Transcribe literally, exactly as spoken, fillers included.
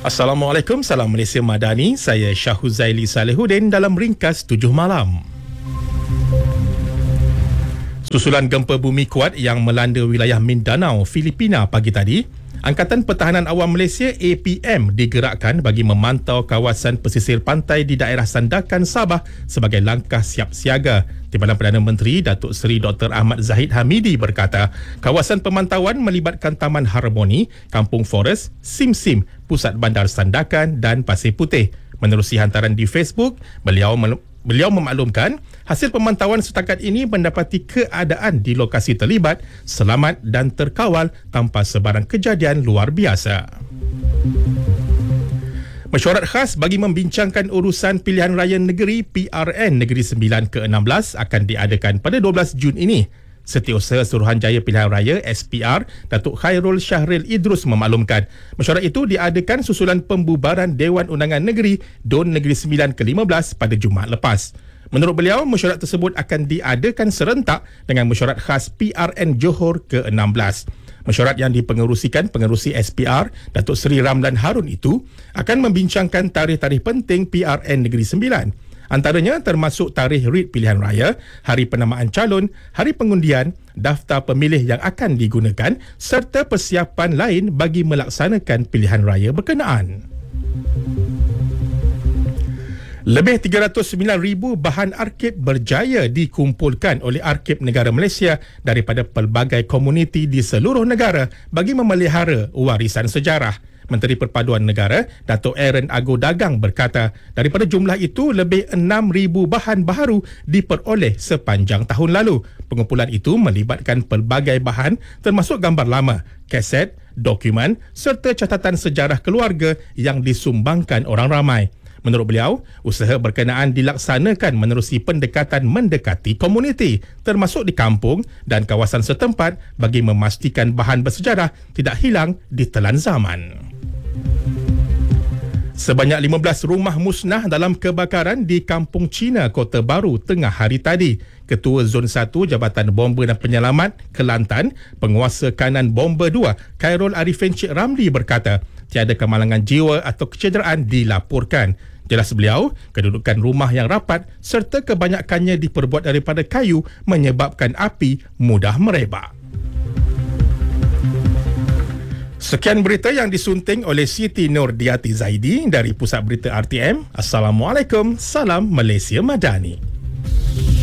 Assalamualaikum, salam Malaysia Madani. Saya Syahuzaili Salehuddin dalam ringkas tujuh malam. Susulan gempa bumi kuat yang melanda wilayah Mindanao, Filipina pagi tadi, Angkatan Pertahanan Awam Malaysia A P M digerakkan bagi memantau kawasan pesisir pantai di daerah Sandakan, Sabah sebagai langkah siap siaga. Timbalan Perdana Menteri Datuk Seri Doktor Ahmad Zahid Hamidi berkata, kawasan pemantauan melibatkan Taman Harmoni, Kampung Forest, Sim Sim, Pusat Bandar Sandakan dan Pasir Putih. Menerusi hantaran di Facebook, beliau Beliau memaklumkan hasil pemantauan setakat ini mendapati keadaan di lokasi terlibat selamat dan terkawal tanpa sebarang kejadian luar biasa. Mesyuarat khas bagi membincangkan urusan pilihan raya negeri P R N Negeri Sembilan ke enam belas akan diadakan pada dua belas Jun ini. Setiausaha Suruhanjaya Pilihan Raya S P R Datuk Khairul Syahril Idrus memaklumkan mesyuarat itu diadakan susulan pembubaran Dewan Undangan Negeri D U N Negeri Sembilan ke lima belas pada Jumaat lepas. Menurut beliau, mesyuarat tersebut akan diadakan serentak dengan mesyuarat khas P R N Johor ke enam belas. Mesyuarat yang dipengerusikan pengerusi S P R Datuk Seri Ramlan Harun itu akan membincangkan tarikh-tarikh penting P R N Negeri Sembilan. Antaranya termasuk tarikh writ pilihan raya, hari penamaan calon, hari pengundian, daftar pemilih yang akan digunakan serta persiapan lain bagi melaksanakan pilihan raya berkenaan. Lebih tiga ratus sembilan ribu bahan arkib berjaya dikumpulkan oleh Arkib Negara Malaysia daripada pelbagai komuniti di seluruh negara bagi memelihara warisan sejarah. Menteri Perpaduan Negara, Datuk Aaron Ago Dagang berkata, daripada jumlah itu, lebih enam ribu bahan baharu diperoleh sepanjang tahun lalu. Pengumpulan itu melibatkan pelbagai bahan termasuk gambar lama, kaset, dokumen serta catatan sejarah keluarga yang disumbangkan orang ramai. Menurut beliau, usaha berkenaan dilaksanakan menerusi pendekatan mendekati komuniti, termasuk di kampung dan kawasan setempat bagi memastikan bahan bersejarah tidak hilang ditelan zaman. Sebanyak lima belas rumah musnah dalam kebakaran di Kampung Cina, Kota Baru tengah hari tadi. Ketua Zon satu Jabatan Bomba dan Penyelamat Kelantan, Penguasa Kanan Bomba dua, Khairul Arifin Cik Ramli berkata, tiada kemalangan jiwa atau kecederaan dilaporkan. Jelas beliau, kedudukan rumah yang rapat serta kebanyakannya diperbuat daripada kayu menyebabkan api mudah merebak. Sekian berita yang disunting oleh Siti Nurdiati Zaidi dari Pusat Berita R T M. Assalamualaikum, salam Malaysia Madani.